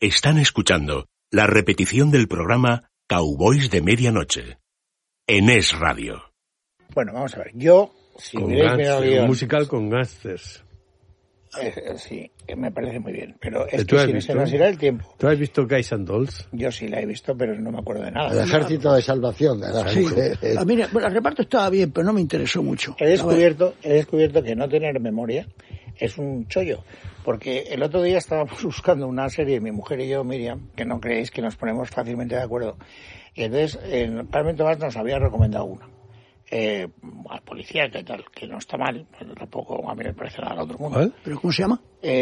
Están escuchando la repetición del programa Cowboys de Medianoche en Es Radio. Bueno, vamos a ver. Yo, si hubierais mirado el guión... Un musical con gángsters. Sí, me parece muy bien. Pero es que se nos irá el tiempo. ¿Tú has visto Guys and Dolls? Yo sí la he visto, pero no me acuerdo de nada. El Ejército de Salvación de las mujeres. Mira, bueno, el reparto estaba bien, pero no me interesó mucho. He descubierto que no tener memoria es un chollo. Porque el otro día estábamos buscando una serie, mi mujer y yo, Miriam, que no creéis que nos ponemos fácilmente de acuerdo. Y entonces, Carmen Tomás nos había recomendado una. Al policía, que tal, que no está mal, pero tampoco a mí me parece nada al otro mundo. ¿Cuál? ¿Pero cómo se llama?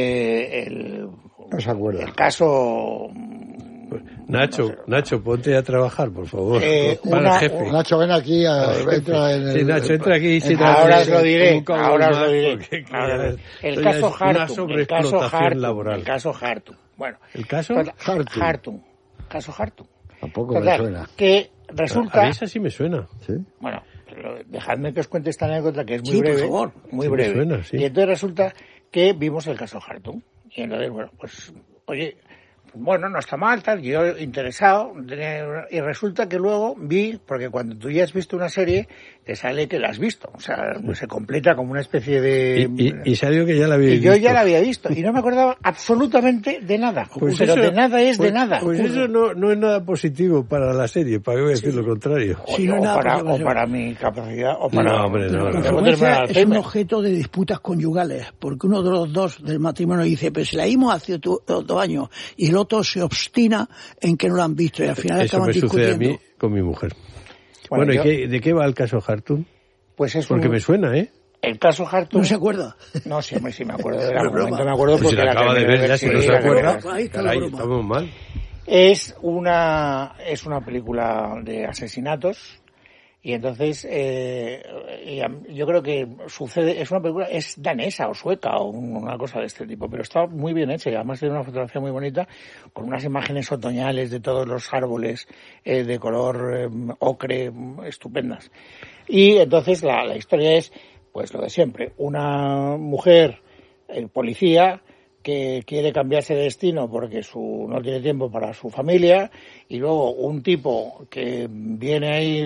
No se acuerda. El caso... Nacho, ponte a trabajar, por favor. Para el jefe. Nacho, ven aquí, entra en el... Sí, Nacho, entra aquí. Ahora os lo diré. El caso Hartung. El caso Hartung. Bueno. ¿El caso? Hartung. Caso Hartung. Tampoco me suena. Que resulta... A mí esa sí me suena. ¿Sí? Bueno, pero dejadme que os cuente esta anécdota que es muy breve. Por favor. Muy sí breve. Suena, sí. Y entonces resulta que vimos el caso Hartung. Y entonces, bueno, pues, oye... Bueno, no está mal, tal, yo interesado, y resulta que luego vi, porque cuando tú ya has visto una serie, te sale que la has visto, o sea, se completa como una especie de... Y salió que ya la había visto. Yo ya la había visto, y no me acordaba absolutamente de nada, pues pero eso, de nada es de nada. Pues eso no es nada positivo para la serie, para que voy a decir lo contrario. O para mi capacidad, o para... No, hombre, no. Es un objeto de disputas conyugales, porque uno de los dos del matrimonio dice, pero si la vimos hace 2 años, y el otro se obstina en que no lo han visto y al final eso acaban discutiendo. Eso me sucede a mí con mi mujer. Bueno, ¿y de qué va el caso Hartung? Pues es porque me suena, ¿eh? El caso Hartung... ¿No se acuerda? No, sí me acuerdo. De momento me acuerdo porque... Si la acaba de ver ya, si no se acuerda. Caray, estamos mal. Es una película de asesinatos. Y entonces, yo creo que sucede, es danesa o sueca o una cosa de este tipo, pero está muy bien hecha y además tiene una fotografía muy bonita con unas imágenes otoñales de todos los árboles de color ocre, estupendas. Y entonces la historia es, pues lo de siempre, una mujer, policía, que quiere cambiarse de destino porque no tiene tiempo para su familia, y luego un tipo que viene ahí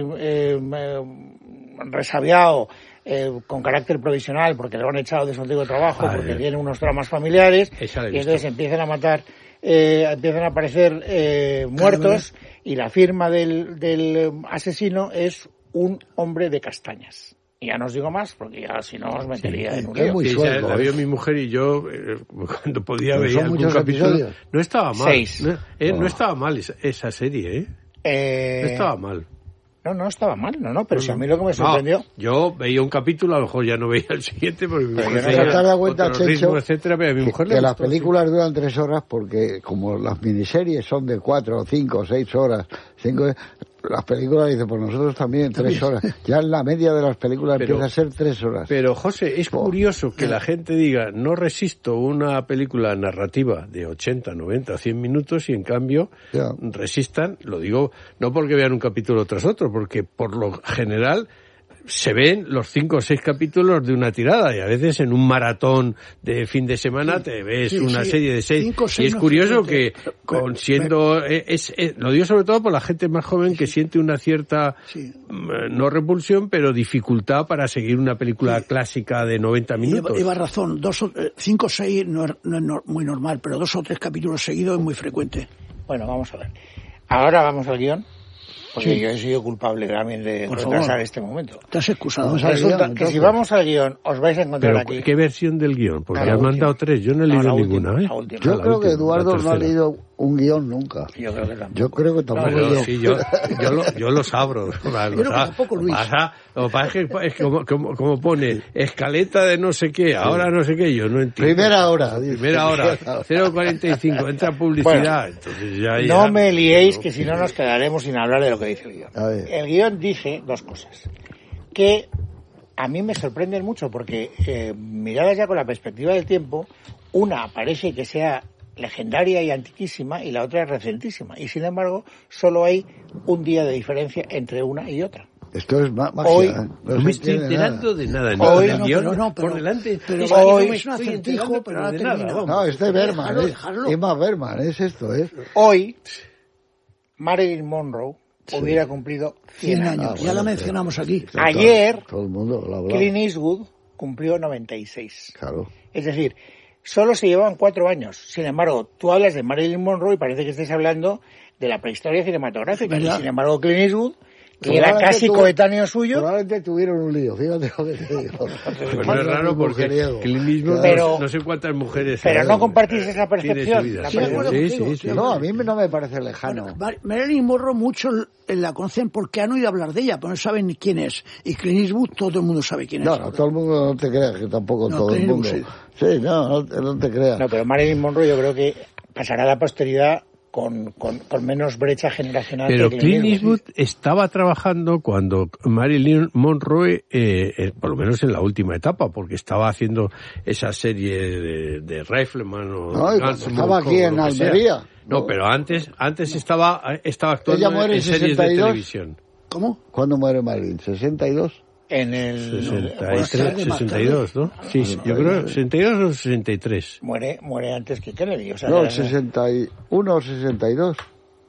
resabiado, con carácter provisional porque lo han echado de su antiguo trabajo, porque tiene unos dramas familiares, y entonces empiezan a matar, empiezan a aparecer muertos, y la firma del asesino es un hombre de castañas. Y ya no os digo más, porque ya si no os metería en un lío. Muy suelto, la vio mi mujer y yo, cuando podía ver algún capítulo. Episodios. No estaba mal. 6. No estaba mal esa serie, No estaba mal. No estaba mal, pero si a mí lo que me sorprendió... Yo veía un capítulo, a lo mejor ya no veía el siguiente, porque mi mujer se da cuenta, Checho, etcétera, pero a mi mujer que las películas duran 3 horas porque como las miniseries son de 4, 5, 6 horas, 5... Las películas, dice, pues nosotros también 3 horas. Ya en la media de las películas empieza a ser 3 horas. Pero, José, es curioso que la gente diga, no resisto una película narrativa de 80, 90, 100 minutos y, en cambio, resistan, lo digo, no porque vean un capítulo tras otro, porque, por lo general, se ven los 5 o 6 capítulos de una tirada, y a veces en un maratón de fin de semana te ves una serie de 6. Y es curioso que, lo digo sobre todo por la gente más joven que siente una cierta, no repulsión, pero dificultad para seguir una película clásica de 90 minutos. Lleva razón, 5 o 6 no es muy normal, pero 2 o 3 capítulos seguidos es muy frecuente. Bueno, vamos a ver. Ahora vamos al guión. Porque yo he sido culpable también de retrasar este momento. Te has excusado. Resulta que si vamos al guión, os vais a encontrar aquí... ¿Qué versión del guión? Porque has mandado 3, yo no he leído ninguna. Yo creo que Eduardo no ha leído un guión nunca. Yo creo que tampoco. Yo creo que tampoco. Sí, yo los abro. Lo que pasa es que como pone escaleta de no sé qué, ahora no sé qué, yo no entiendo. Primera hora, 0:45, entra publicidad. Bueno, entonces ya no me liéis, que si no nos quedaremos sin hablar de lo que dice el guión. El guión dice 2 cosas que a mí me sorprenden mucho, porque miradas ya con la perspectiva del tiempo, una parece que sea legendaria y antiquísima y la otra es recentísima, y sin embargo solo hay un día de diferencia entre una y otra. Esto es magia. Hoy, no me estoy enterando de nada. Hoy, por delante. Pero es hoy no es un estoy acertijo, pero ahora de nada. termina. Vamos. No, es de Berman. Dejarlo. Es más Berman, es esto, ¿eh? Hoy, Marilyn Monroe hubiera cumplido 100 años. Ya la mencionamos aquí. Ayer, Todo el mundo lo hablaba. Clint Eastwood cumplió 96. Claro. Es decir, solo se llevaban 4 años. Sin embargo, tú hablas de Marilyn Monroe y parece que estés hablando de la prehistoria cinematográfica. Y sin embargo, Clint Eastwood, que era casi coetáneo suyo... Probablemente tuvieron un lío, fíjate lo que te digo. Pues no es raro porque Clint Eastwood no sé cuántas mujeres... Pero no compartís esa percepción. Sí. No, a mí no me parece lejano. Bueno, Marilyn Monroe muchos la conocen porque han oído hablar de ella, pero no saben ni quién es. Y Clint Eastwood todo el mundo sabe quién es. No, todo el mundo no te creas, que tampoco todo el mundo. Sí, no te creas. No, pero Marilyn Monroe yo creo que pasará a la posteridad con menos brecha generacional. Pero Clint Eastwood estaba trabajando cuando Marilyn Monroe, por lo menos en la última etapa, porque estaba haciendo esa serie de Rifleman o Gunsmoke, estaba aquí en Almería. No, pero antes estaba actuando en series de televisión. ¿Cómo? ¿Cuándo muere Marilyn? ¿62? En el 63, 62, ¿no? Sí, yo creo 62 o 63. Muere antes que Kennedy, o sea, no, 61 o 62.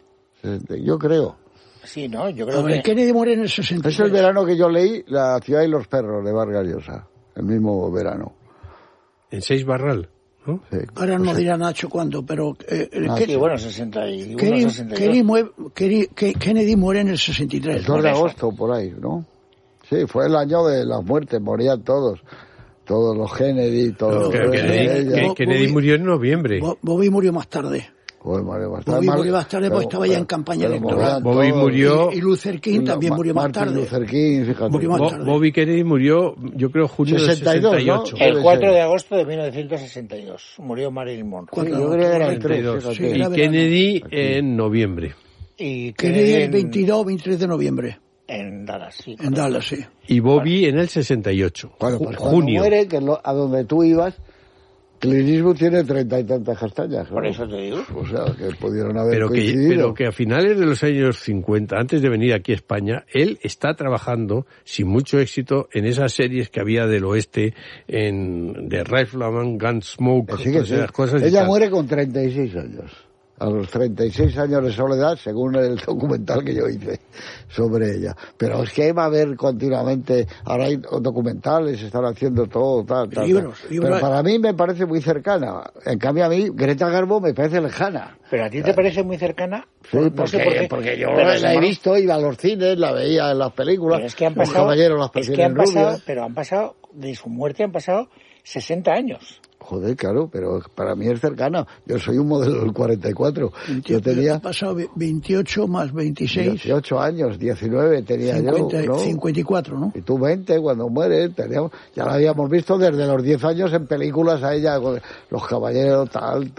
Yo creo. Sí, no, yo creo que Kennedy muere en el 63. Es el verano que yo leí La ciudad y los perros de Vargas Llosa, el mismo verano. En 6 Barral, ¿no? Sí. Ahora no dirá Nacho cuándo, pero sí, bueno, 61, 62. Kennedy muere en el 63. El 2 de agosto, por ahí, ¿no? Sí, fue el año de las muertes, morían todos los Kennedy, todos Kennedy murió en noviembre. Bobby murió más tarde. Bobby murió más tarde porque estaba ya en campaña electoral. Bobby murió... Y Luther King también murió más tarde. Luther King, fíjate. Murió más tarde. Bobby Kennedy murió, yo creo, junio 62, del 68. ¿no? El 4 de agosto de 1962 murió Marilyn Monroe. Sí, yo creo que era el 3, sí, y Kennedy en noviembre. Y Kennedy el 23 de noviembre. En Dallas, sí. En Dallas, sí. Y Bobby en el 68. Bueno, pues cuando junio. muere, que a donde tú ibas, Clint Eastwood tiene 30 y tantas castañas. Por eso te digo. O sea, que pudieron haber coincidido. Pero que a finales de los años 50, antes de venir aquí a España, él está trabajando, sin mucho éxito, en esas series que había del oeste, de Rifleman, Gunsmoke, esas cosas. Ella muere con 36 años. A los 36 años de soledad, según el documental que yo hice sobre ella. Pero es que va a haber continuamente, ahora hay documentales, están haciendo todo, tal. Libros. Pero para mí me parece muy cercana. En cambio a mí, Greta Garbo me parece lejana. ¿Pero a ti te parece muy cercana? Sí, porque yo la he visto, iba a los cines, la veía en las películas. Pero es que han los pasado, caballeros las prefieren rubias. Pero han pasado, de su muerte han pasado 60 años. Joder, claro, pero para mí es cercana. Yo soy un modelo del 44. 28, yo tenía... Han pasado 28 más 26. 18 años, 19 tenía 50, yo, ¿no? 54, ¿no? Y tú 20 cuando mueres. Ya la habíamos visto desde los 10 años en películas a ella, los caballeros, tal,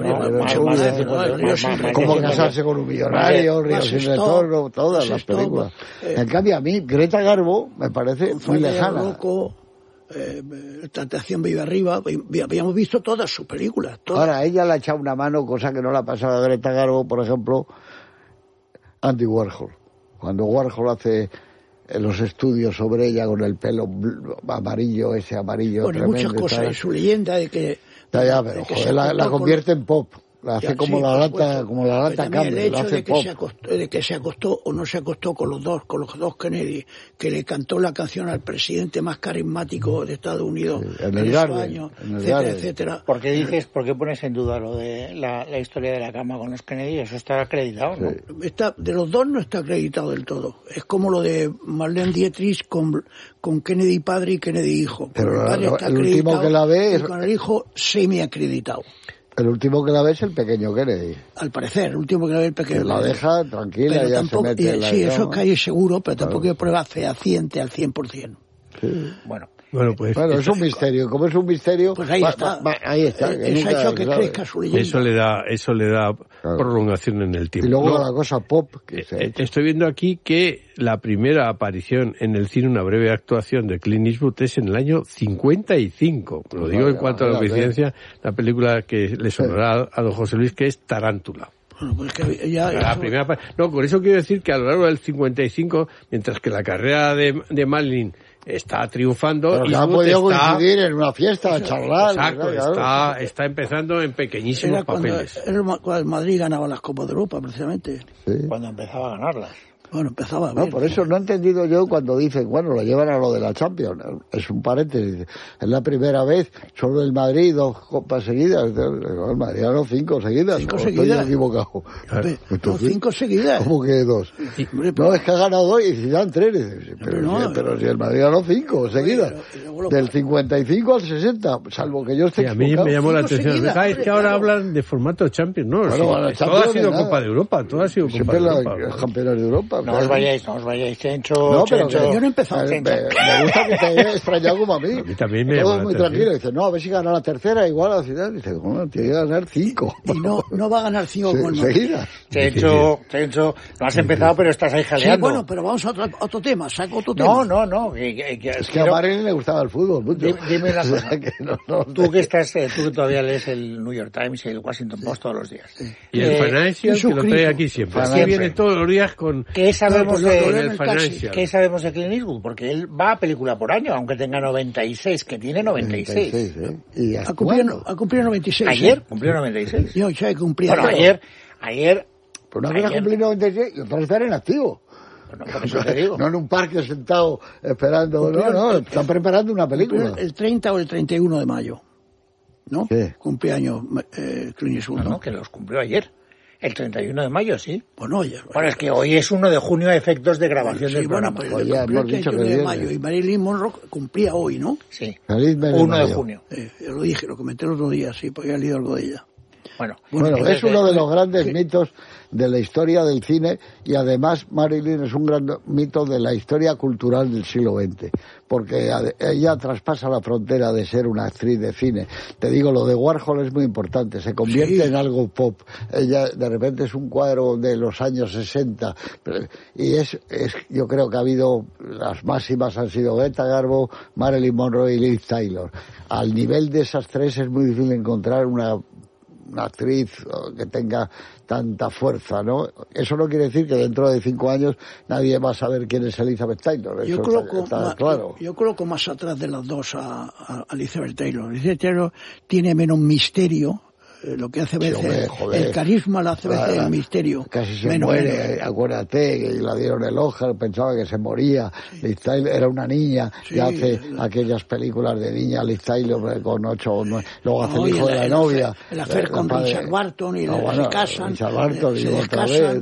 cómo casarse con un millonario, Río sin retorno, todas las películas. En cambio a mí, Greta Garbo me parece muy lejana. Loco, Tentación vive arriba, habíamos visto todas sus películas. Todas. Ahora, ella le ha echado una mano, cosa que no la ha pasado a Greta Garbo, por ejemplo, Andy Warhol. Cuando Warhol hace los estudios sobre ella con el pelo amarillo, ese amarillo bueno, tremendo. Muchas cosas, y su leyenda de que... Ya, pero joder, la convierte en pop. La hace como la lata Campbell, el hecho la hace pop. De que se acostó o no se acostó con los dos Kennedy, que le cantó la canción al presidente más carismático de Estados Unidos en el Garden, años, etcétera. ¿Por qué pones en duda lo de la historia de la cama con los Kennedy? Eso está acreditado, ¿no? De los dos no está acreditado del todo. Es como lo de Marlene Dietrich con Kennedy padre y Kennedy hijo. Pero el último que la ve es... con el hijo semi-acreditado. El último que la ve es el pequeño Kennedy. Al parecer, el último que la ve el pequeño Kennedy. La deja tranquila, pero ya tampoco, se mete en la sí, cama. eso es que hay seguro, pero tampoco hay prueba fehaciente al 100%. Sí. Bueno, pues es un misterio. Como es un misterio, pues ahí está. Ahí está. Eso ha hecho que crezca su leyenda. Eso le da prolongación en el tiempo. Y luego la cosa pop. Que estoy viendo aquí que la primera aparición en el cine, una breve actuación de Clint Eastwood, es en el año 55. Lo digo en cuanto a la coincidencia, la película que le sonará a don José Luis, que es Tarántula. Bueno, pues que ya La primera no, con eso quiero decir que a lo largo del 55, mientras que la carrera de Marilyn está triunfando, pero que ha podido coincidir en una fiesta, a charlar. Exacto, ¿verdad? está empezando en pequeñísimos papeles. Cuando el Madrid ganaba las Copas de Europa, precisamente. Sí. Cuando empezaba a ganarlas. Bueno, empezaba No, bien. por eso no he entendido yo cuando dicen, bueno, lo llevan a lo de la Champions. Es un paréntesis. Es la primera vez, solo el Madrid, 2 copas seguidas. El Madrid ganó 5 seguidas. 5 seguidas. seguidas. Estoy equivocado. No, 5 seguidas. ¿Cómo que 2? No, es que ha ganado 2 y Zidane 3. Pero si el Madrid ganó 5 seguidas. Del 55 al 60, salvo que yo esté a mí equivocado. me llamó la atención. Seguidas, Es que ahora hablan de formato Champions. No, Bueno, sí, todo ha sido Copa de Europa. Todo ha sido Copa Siempre de Europa. los campeones de Europa. No os vayáis, Chencho. No, pero Chencho. yo no he empezado. Me gusta que te haya extrañado como a mí. A mí también me Todo llamó muy la tranquilo. atención. Dice, no, a ver si gana la tercera igual a la ciudad. Dice, bueno, tiene que ganar 5. Y no va a ganar 5 con el Madrid. Seguidas. Chencho, no has empezado, pero estás ahí Sí, jaleando. bueno, pero vamos a otro tema. Saco otro tema. No. Es que a Marilyn le gustaba el fútbol mucho. Dime una O sea, cosa. que Tú que todavía lees el New York Times y el Washington Post todos los días. Y el Financial, que lo trae aquí siempre. Aquí viene todos los días con ¿Qué sabemos No, con de el Financial. ¿Qué sabemos de Clint Eastwood? Porque él va a película por año, aunque tenga 96, que tiene 96. 96, ¿Y Ha cumplido 96. Ayer cumplió 96. Yo ya he cumplido. Bueno, ayer... Pues una vez ha cumplido 96 y otra estar en activo. Bueno, por eso te digo. No en un parque sentado esperando. No, están preparando una película. El 30 o el 31 de mayo. ¿No? Sí. Cumpleaños Clint Eastwood, No, que los cumplió ayer. El 31 de mayo, sí. Bueno, ya. Bueno, es que hoy es 1 de junio a efectos de grabación del bueno, programa. pero Oye, cumplió hemos el dicho 31 que de viene. mayo y Marilyn Monroe cumplía hoy, ¿no? Sí. Feliz mes 1 de mayo. junio. Yo lo dije, lo comenté el otro día, sí, porque había leído algo de ella. Bueno, Bueno, entonces, es uno de los grandes mitos de la historia del cine y además Marilyn es un gran mito de la historia cultural del siglo XX, porque ella traspasa la frontera de ser una actriz de cine. Te digo, lo de Warhol es muy importante, se convierte en algo pop. Ella de repente es un cuadro de los años 60 y yo creo que ha habido, las máximas han sido Greta Garbo, Marilyn Monroe y Liz Taylor. Al nivel de esas tres es muy difícil encontrar una actriz que tenga tanta fuerza, ¿no? Eso no quiere decir que dentro de 5 años nadie va a saber quién es Elizabeth Taylor. Eso está claro. Yo coloco más atrás de las dos a Elizabeth Taylor. Elizabeth Taylor tiene menos misterio. Lo que hace veces el carisma lo hace veces el misterio. Casi se muere, acuérdate, que la dieron el Oscar, pensaba que se moría. Sí. Liz Taylor era una niña, y hace aquellas películas de niña, Liz Taylor con 8 o 9, luego hace el hijo de la novia. El hacer con Richard Barton y se casan, Richard Barton y otra vez.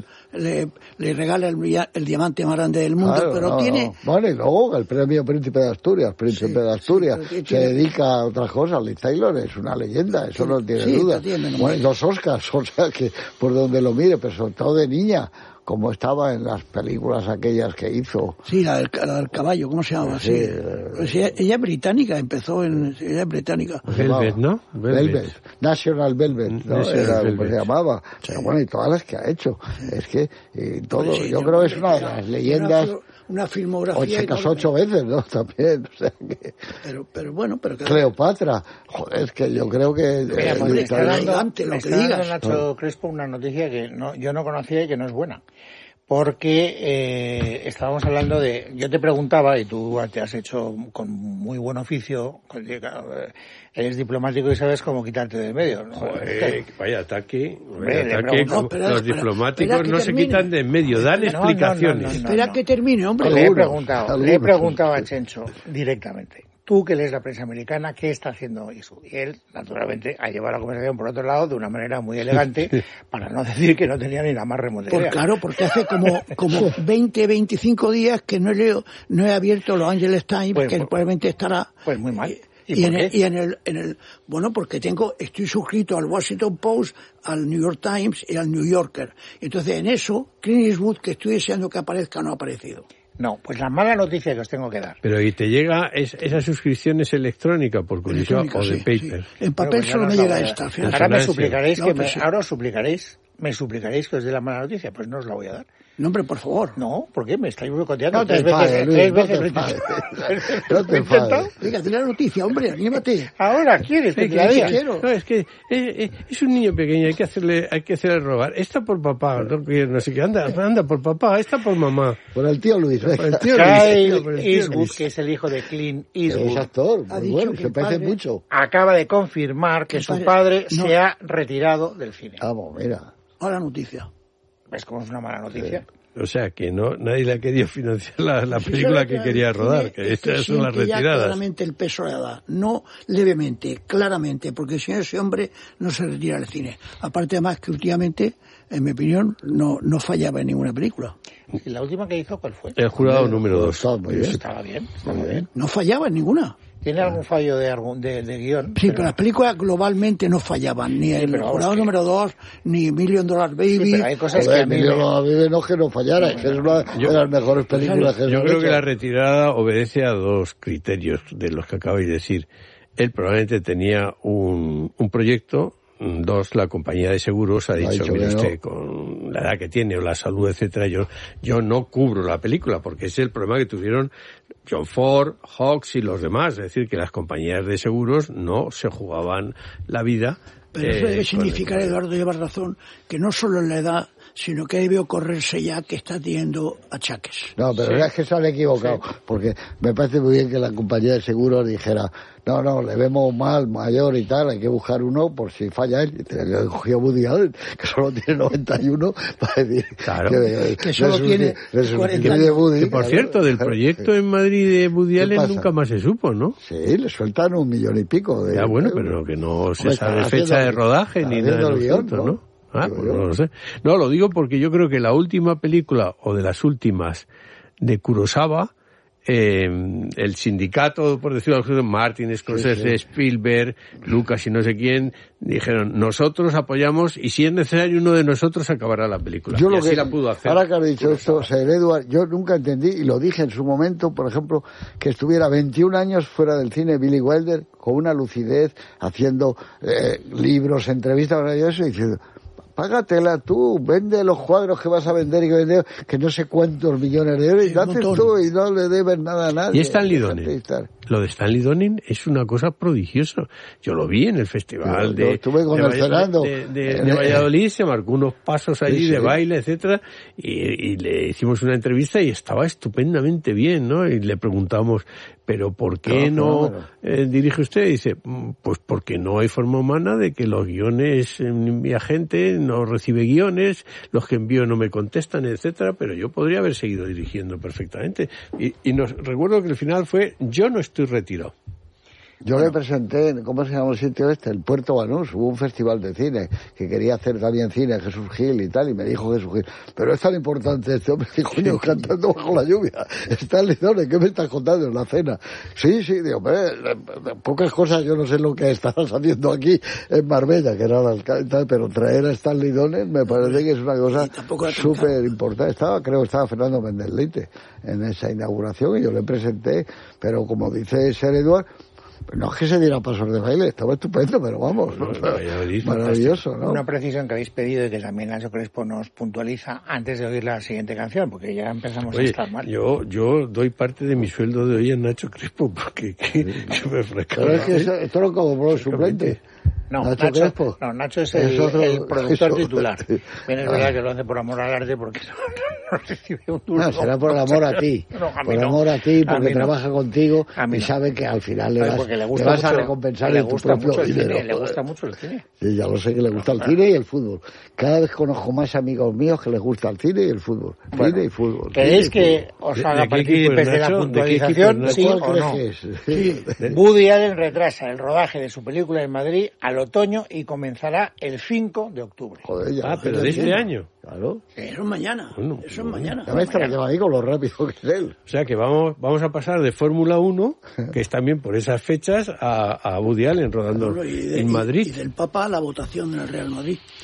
Le regala el diamante más grande del mundo, claro, pero tiene... Bueno, y luego el premio Príncipe de Asturias, se dedica a otras cosas. Liz Taylor es una leyenda, eso no tiene duda. Bueno, y 2 Oscars, o sea que por donde lo mire, pero sobre todo de niña, como estaba en las películas aquellas que hizo. Sí, la del caballo, ¿cómo se llama? Sí. Ella es británica, ella es británica. Velvet, ¿no? Velvet. National Velvet, ¿no? Era como se llamaba. Sí. Pero bueno, y todas las que ha hecho. Es que todo, sí, yo creo que es una de las leyendas. Una filmografía. Se casó 8 veces, ¿no? También, o sea que... Pero bueno, pero... Cleopatra. Joder, es que yo creo que... Mira, pues me está dando Nacho Crespo una noticia que yo no conocía y que no es buena. Porque estábamos hablando de... Yo te preguntaba, y tú te has hecho con muy buen oficio, eres diplomático y sabes cómo quitarte del medio, ¿no? Joder, vaya ataque. Los diplomáticos no se quitan de en medio, dan explicaciones. Espera que termine, hombre. Le he preguntado a Chencho directamente. Tú que lees la prensa americana, ¿qué está haciendo eso? Y él, naturalmente, ha llevado la conversación por otro lado de una manera muy elegante, para no decir que no tenía ni la más remota idea. Claro, porque hace como 20, 25 días que no he abierto Los Angeles Times, que probablemente estará... Pues muy mal. Bueno, porque estoy suscrito al Washington Post, al New York Times y al New Yorker. Entonces, en eso, Clint Eastwood, que estoy deseando que aparezca, no ha aparecido. No, pues la mala noticia que os tengo que dar. Pero ¿y te llega esa suscripción es electrónica por curiosidad o de paper? Sí. En papel pues solo me llega esta. Ahora me suplicaréis me suplicaréis que os dé la mala noticia, pues no os la voy a dar. No, hombre, por favor. No, ¿por qué? Me estáis boicoteando. No te enfades, Luis, no te enfades. Venga, dile la noticia, hombre, anímate. Ahora, ¿quieres que te la diga? No, es que es un niño pequeño, hay que hacerle rogar. Esta por papá, no sé qué, anda por papá, esta por mamá. Por el tío Luis. Por el tío Kyle Luis. Eastwood, que es el hijo de Clint Eastwood, Es actor, Ha muy dicho bueno, que se el parece padre- mucho. acaba de confirmar que El su padre- padre no. se ha retirado del cine. Vamos, mira. Ahora noticia. ¿Ves cómo es una mala noticia? O sea, que nadie le ha querido financiar la película que quería rodar, que estas son las siente ya retiradas. claramente el peso de la edad, no levemente, claramente, porque si no ese hombre no se retira del cine. Aparte además que últimamente, en mi opinión, no fallaba en ninguna película. ¿Y la última que hizo cuál fue? El jurado número 2. Está muy bien. Estaba bien, estaba bien. No fallaba en ninguna. ¿Tiene algún fallo de guión? Sí, pero las películas globalmente no fallaban, ni el pero jurado es que- número 2, ni Million Dollar Baby. Sí, pero hay cosas que Joder, a mí Emilio Vive no que no fallara, es que es una de las mejores películas que se Yo han creo que hecho. la retirada obedece a dos criterios de los que acabáis de decir. Él probablemente tenía un proyecto. Dos, la compañía de seguros ha dicho, dicho mire que no. usted, con la edad que tiene o la salud, etcétera, yo no cubro la película, porque ese es el problema que tuvieron John Ford, Hawks y los demás. Es decir, que las compañías de seguros no se jugaban la vida. Pero eso debe con- significar, Eduardo, llevas razón, que no solo en la edad, sino que debe ocurrirse ya que está teniendo achaques. No, pero es que se han equivocado, porque me parece muy bien que la compañía de seguros dijera, no, le vemos mal, mayor y tal, hay que buscar uno por si falla él. Y te cogió Woody Allen, que solo tiene 91, para decir Claro. Que solo tiene 40 de Woody. Que por claro. cierto, del proyecto en Madrid de Woody ¿Qué Allen pasa? nunca más se supo, ¿no? Sí, le sueltan 1,5 millones. Ya bueno, pero que no se Hombre, sabe están fecha haciendo- de rodaje están ni nada haciendo de el guión, nosotros, ¿no? Ah, Digo pues yo. no lo sé. No, lo digo porque yo creo que la última película, o de las últimas, de Kurosawa, el sindicato, por decirlo así, Martin, Scorsese, Spielberg, Lucas y no sé quién, dijeron, nosotros apoyamos y si es necesario uno de nosotros acabará la película. Yo y lo así que, la pudo hacer. ahora que has dicho esto, Sir Edward, yo nunca entendí, y lo dije en su momento, por ejemplo, que estuviera 21 años fuera del cine Billy Wilder, con una lucidez, haciendo libros, entrevistas, maravilloso, y diciendo, págatela tú, vende los cuadros que vas a vender y que vender, que no sé cuántos millones de euros, y Sí, lo un haces montón. tú y no le debes nada a nadie. Y Stanley Déjate Donen. estar. Lo de Stanley Donen es una cosa prodigiosa. Yo lo vi en el festival Yo estuve con él cenando. de Valladolid, se marcó unos pasos allí Sí, de sí. baile, etcétera, y le hicimos una entrevista y estaba estupendamente bien, ¿no? Y le preguntamos, ¿pero por qué no dirige usted? Y dice, pues porque no hay forma humana de que los guiones, mi agente no recibe guiones, los que envío no me contestan, etcétera, pero yo podría haber seguido dirigiendo perfectamente. Y recuerdo que el final fue, yo no estoy retirado. Yo le presenté, ¿cómo se llama el sitio este? El Puerto Banús, hubo un festival de cine que quería hacer también cine, Jesús Gil y tal, y me dijo Jesús Gil, pero es tan importante este hombre, dijo, coño, cantando bajo la lluvia, está en Lidone, ¿qué me estás contando en la cena? Sí, digo, hombre, pocas cosas, yo no sé lo que estarás haciendo aquí en Marbella, que era la alcalde, pero traer a Stanley Donen me parece que es una cosa súper importante. Creo que estaba Fernando Méndez Leite en esa inauguración y yo le presenté, pero como dice Sir Edward, no es que se diera pasos de baile, estaba estupendo, pero vamos, No, maravilloso, ¿no? Una precisión que habéis pedido y que también Nacho Crespo nos puntualiza antes de oír la siguiente canción, porque ya empezamos a estar mal. Yo doy parte de mi sueldo de hoy a Nacho Crespo, porque que me ofrezca. Pero es que esto lo como el suplente. No, Nacho Crespo. No, Nacho es Es otro- el productor es titular. otro. Bien, es verdad que lo hace por amor al arte porque no recibe un duro. No, será por el amor a ti. No, a mí Por no. amor a ti, A porque mí no. trabaja contigo A mí y no. sabe que al final le vas, Porque le le gusta vas a mucho, recompensar le en tu gusta propio mucho el dinero. cine, le gusta mucho el cine. Sí, ya lo sé que le gusta el cine y el fútbol. Cada vez conozco más amigos míos que les gusta el cine y el fútbol. Cine y fútbol. ¿Queréis Cine y que os ¿De haga qué equipo partícipes es, de la Nacho? ¿De qué equipo es, puntualización? Nacho? ¿Sí ¿Cuál o crees no? que es? Sí. Woody Allen retrasa el rodaje de su película en Madrid al otoño y comenzará el 5 de octubre. Joder, ya. Pero de este año. Claro. Eso es mañana. Bueno, Eso es mañana. Ya me extrañaba ahí con lo rápido que es él. O sea que vamos a pasar de Fórmula 1, que es también por esas fechas, a Woody Allen rodando Bueno, y en Madrid. Y del Papa a la votación en el Real Madrid.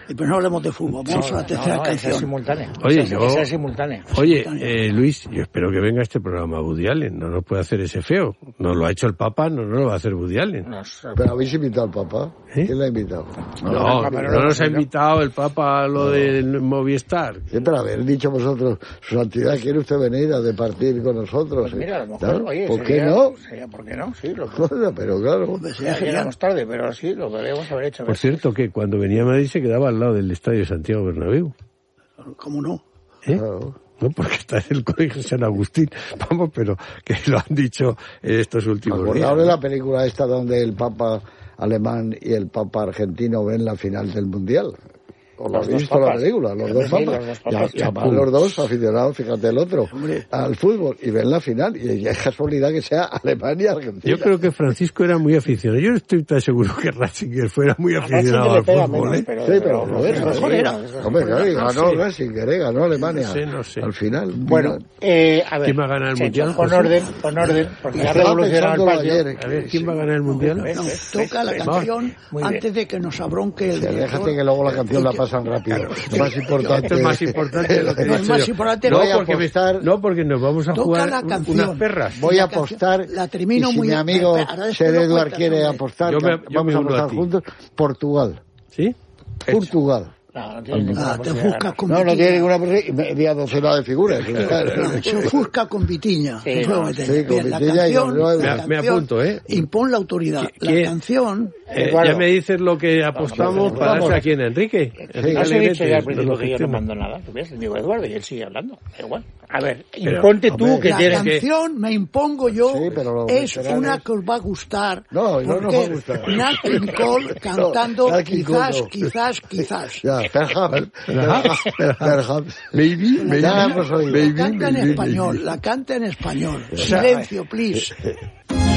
Pero no hablemos de fútbol, vamos a la tercera canción. Es simultánea. Oye, esa es simultánea. Oye, Luis, yo espero que venga este programa Woody Allen, no nos puede hacer ese feo. Nos lo ha hecho el Papa, no lo va a hacer Woody Allen. Pero habéis invitado al Papa. ¿Quién lo ha invitado? No nos ha invitado el Papa a lo del Movistar. Siempre haber dicho vosotros, su santidad, ¿quiere usted venir a departir con nosotros? Pues mira, a lo mejor, oye, ¿por qué no? ¿Por qué no? Sí, pero claro. Ya llegamos tarde, pero sí, lo podríamos haber hecho. Por cierto, que cuando venía a Madrid se quedaba al lado del Estadio Santiago Bernabéu. ¿Cómo no? Claro. No, porque está en el Colegio San Agustín. Vamos, pero que lo han dicho en estos últimos días. ¿Acordaos de la película esta donde el Papa alemán y el Papa argentino ven la final del Mundial? ¿O lo habéis visto la película? Los dos papas. Ya van los dos aficionados, fíjate el otro, al fútbol y ven la final. Y es casualidad que sea Alemania y Argentina. Yo creo que Francisco era muy aficionado. Yo no estoy tan seguro que Ratzinger fuera muy aficionado al fútbol. Sí, pero lo mejor era. Hombre, claro, Ratzinger, ganó Alemania. No sé. Al final. Bueno, a ver. ¿Quién va a ganar el Mundial? Con orden, porque ha revolucionado el patio. A ver, ¿quién va a ganar el Mundial? Toca la canción antes de que nos abronque el director. Déjate que luego la canción la pasan rápido. Lo más importante. Esto es más importante de lo que es más importante. No, porque nos vamos a jugar unas perras. Voy a apostar. La termino y si muy mi amigo Ser Eduard quiere apostar, vamos a apostar juntos. Portugal. ¿Sí? Portugal. Te ofuscas con no tiene ninguna media docena de figuras. Se ofusca con Vitiña. Sí, con Vitiña. La canción, me apunto, impon la autoridad. La canción... ya me dices lo que apostamos para darse a quién, Enrique. Has dicho ya al principio que yo no mando nada. ¿Tú ves? Digo Eduardo y él sigue hablando. Da igual. A ver, imponte tú que tienes que... La canción, me impongo yo, es una que os va a gustar. No nos va a gustar. Nat King Cole cantando quizás. Perhaps. La canta en español. Silencio, please.